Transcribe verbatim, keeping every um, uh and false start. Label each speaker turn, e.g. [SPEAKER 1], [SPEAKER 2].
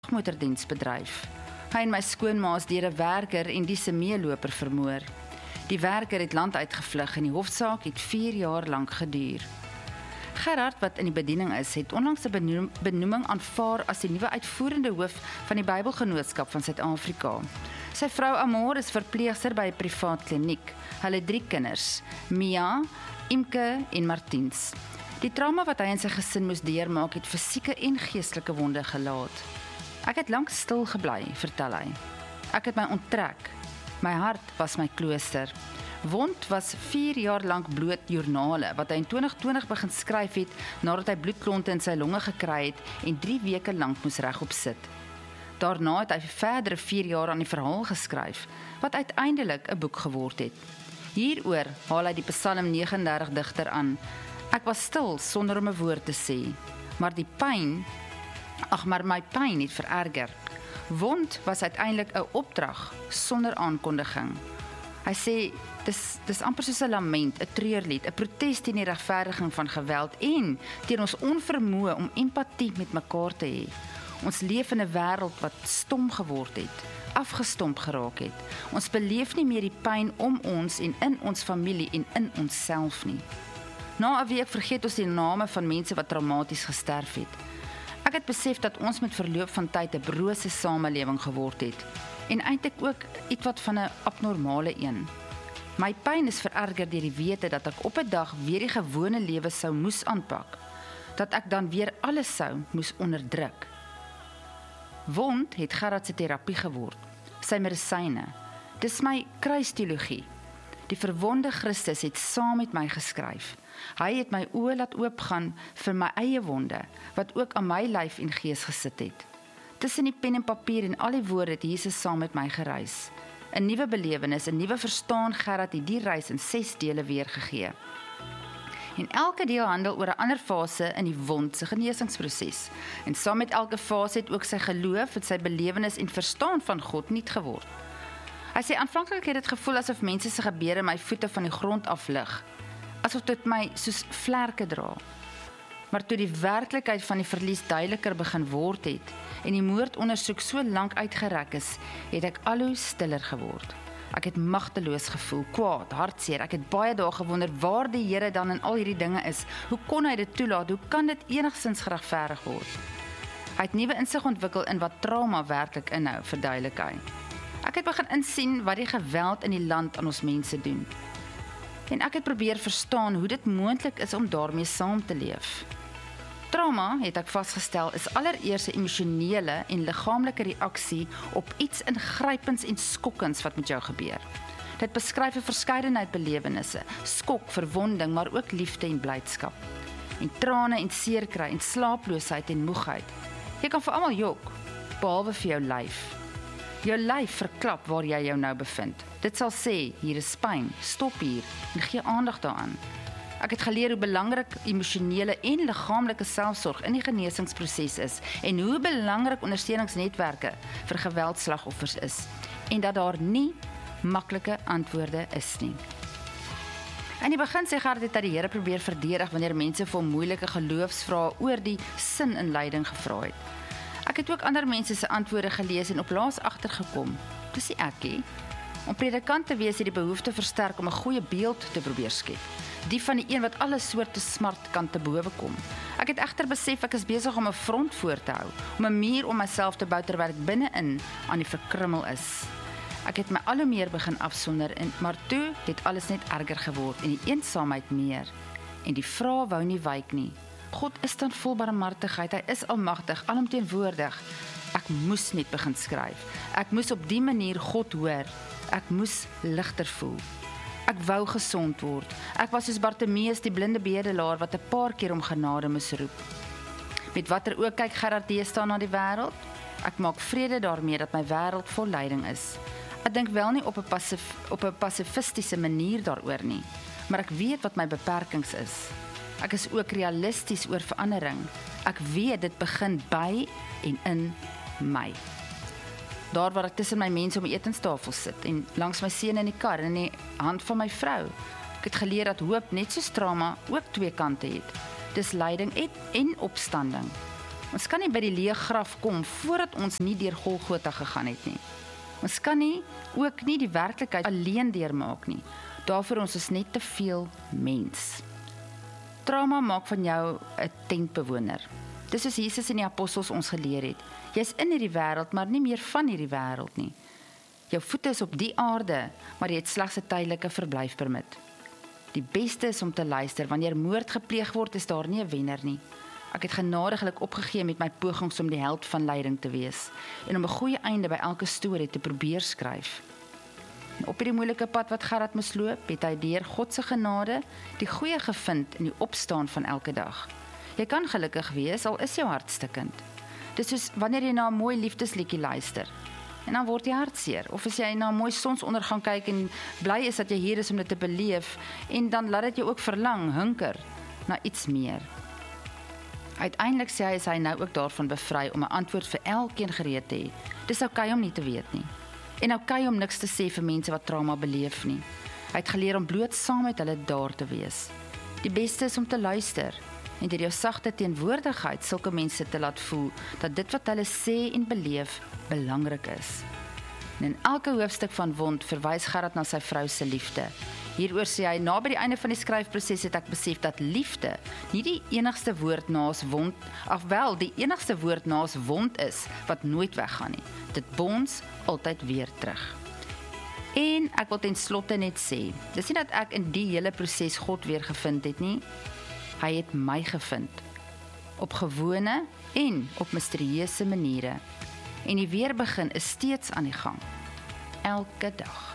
[SPEAKER 1] vragmotordiensbedryf. Hy en my skoonma is deur 'n werker en die se meeloper vermoor. Die werker het land uitgevlug en die hofsaak het vier jaar lank geduur. Gerard, wat in die bediening is, het onlangs 'n benoem, benoeming aanvaar as die nuwe uitvoerende hoof van die Bybelgenootskap van Suid-Afrika. Sy vrou Amor is verpleegster by 'n privaat kliniek. Hulle het drie kinders, Mia, Imke en Martiens. Die trauma wat hy en sy gesin moes deurmaak, het fisieke en geestelike wonde gelaat. Ek het lank stil gebly, vertel hy. Ek het my onttrek. My hart was my klooster. Wond was vier jaar lank bloot joernale, wat hy in twintig twintig begin skryf het, nadat hy bloedklonte in sy longe gekry het en drie weke lank moes regop sit. Daarna het hy verdere vier jaar aan die verhaal geskryf, wat uiteindelik 'n boek geword het. Hieroor haal hy die Psalm negenendertig digter aan. Ek was stil sonder om 'n woord te sê, maar die pyn, ag maar my pyn het vererger. Wond was uiteindelik 'n opdrag sonder aankondiging. Hy sê, dis, dis amper soos 'n lament, 'n treurlied, 'n protes teen die regverdiging van geweld en teen ons onvermoë om empatie met mekaar te hê. Ons leef in 'n wêreld wat stom geword het, afgestomp geraak het. Ons beleef nie meer die pyn om ons en in ons familie en in onsself nie. Na 'n week vergeet ons die name van mense wat traumaties gesterf het. Ek het besef dat ons met verloop van tyd 'n brose samelewing geword het en eintlik ook ietwat van 'n abnormale een. My pyn is vererger deur die wete dat ek op 'n dag weer die gewone lewe sou moes aanpak, dat ek dan weer alles sou moes onderdruk. Wond het Gerard se terapie geword, sy medisyne. Dis my kruisteologie. Die verwonde Christus het saam met my geskryf. Hy het my oë laat oopgaan vir my eie wonde, wat ook aan my lyf en gees gesit het. Tussen die pen en papier en al die woorde het Jesus saam met my gereis. 'n Nuwe belewenis, 'n nuwe verstaan. Gerard het die reis in ses dele weergegee. En elke deel handel oor 'n ander fase in die wond se genesingsproses. En saam met elke fase het ook sy geloof en sy belewenis en verstaan van God nuut geword. Hy sê aanvanklik het dit gevoel asof mense se gebede my voete van die grond aflig, asof dit my soos vlerke dra. Maar toe die werklikheid van die verlies duideliker begin word het en die moordondersoek so lank uitgerek is, het ek al hoe stiller geword. Ek het magteloos gevoel, kwaad, hartseer. Ek het baie dae gewonder waar die Here dan in al hierdie dinge is. Hoe kon hy dit toelaat? Hoe kan dit enigstens geregverdig word? Hy het nuwe insig ontwikkel in wat trauma werklik inhou, verduidelik hy. Ek het begin insien wat die geweld in die land aan ons mense doen. En ek het probeer verstaan hoe dit moontlik is om daarmee saam te leef. Trauma, het ek vasgestel, is allereers 'n emosionele en liggaamlike reaksie op iets ingrypends en skokkends wat met jou gebeur. Dit beskryf 'n verskeidenheid belewennisse, skok, verwonding, maar ook liefde en blydskap. En trane en seer kry en slaaploosheid en moegheid. Jy kan vir almal jok, behalwe vir jou lyf. Jou lyf verklap waar jy jou nou bevind. Dit sal sê, hier is pyn, stop hier en gee aandag daaraan. Ek het geleer hoe belangrik emosionele en liggaamlike selfsorg in die genesingsproses is en hoe belangrik ondersteuningsnetwerke vir geweldslagoffers is en dat daar nie maklike antwoorde is nie. In die begin sê Gerard het dat die Here probeer verdedig wanneer mense vir hom moeilike geloofsvrae oor die sin in lyding gevra het. Ek het ook ander mense se antwoorde gelees en op laas agtergekom. Dis nie ek nie. Om predikant te wees het die behoefte versterk om 'n goeie beeld te probeer skep. Die van die een wat alle soorte smart kan te bowe kom. Ek het egter besef ek is besig om 'n front voor te hou, om 'n muur om myself te bou terwyl ek binne-in aan die verkrummel is. Ek het my al hoe meer begin afsonder, en, maar toe het alles net erger geword en die eensaamheid meer. En die vrae wou nie wyk nie. God is dan vol barmhartigheid, hy is almagtig, alomteenwoordig. Ek moes net begin skryf. Ek moes op die manier God hoor. Ek moes ligter voel. Ek wou gesond word. Ek was soos Bartimeus, die blinde bedelaar wat 'n paar keer om genade moes roep. Met watter oog kyk Gerard deesdae na die wêreld? Ek maak vrede daarmee dat my wêreld vol lyding is. Ek dink wel nie op 'n passif, op 'n pasifistiese manier daaroor nie, maar ek weet wat my beperkings is. Ek is ook realisties oor verandering. Ek weet dit begin by en in my. Daar waar ek tussen my mense om die etenstafel sit en langs my seun in die kar en in die hand van my vrou. Ek het geleer dat hoop net soos trauma ook twee kante het. Dis lyding en, en opstanding. Ons kan nie by die leë graf kom voordat ons nie deur Golgotha gegaan het nie. Ons kan nie ook nie die werklikheid alleen deurmaak nie. Daarvoor ons is net te veel mens. Trauma maak van jou 'n tentbewoner. Dis soos Jesus en die apostels ons geleer het. Jy's in hierdie wêreld, maar nie meer van hierdie wêreld nie. Jou voete is op die aarde, maar jy het slegs 'n tydelike verblyfpermit. Die beste is om te luister. Wanneer moord gepleeg word, is daar nie 'n wenner nie. Ek het genadiglik opgegee met my pogings om die held van lyding te wees en om 'n goeie einde by elke storie te probeer skryf. En op hierdie moeilike pad wat Gerard moes loop, het hy deur God se genade die goeie gevind in die opstaan van elke dag. Jy kan gelukkig wees, al is jou hart stikkend. Dis soos wanneer jy na 'n mooi liefdesliedjie luister, en dan word jy hartseer, of as jy na 'n mooi sonsondergang kyk en bly is dat jy hier is om dit te beleef, en dan laat dit jou ook verlang, hunker, na iets meer. Uiteindelik sê hy, is hy nou ook daarvan bevry om 'n antwoord vir elkeen gereed te hê. Dis oukei om nie te weet nie. En oukei om niks te sê vir mense wat trauma beleef nie. Hy het geleer om bloot saam met hulle daar te wees. Die beste is om te luister en deur jou sagte teenwoordigheid sulke mense te laat voel dat dit wat hulle sê en beleef belangrik is. En in elke hoofstuk van Wond verwys Gerard na sy vrou se liefde. Hieroor sê hy, na by die einde van die skryfproses het ek besef dat liefde nie die enigste woord naas wond, ag wel, die enigste woord naas wond is, wat nooit weggaan nie. Dit bons altyd weer terug. En ek wil ten slotte net sê, dis nie dat ek in die hele proses God weer gevind het nie, hy het my gevind, op gewone en op misterieuse maniere. En die weerbegin is steeds aan die gang, elke dag.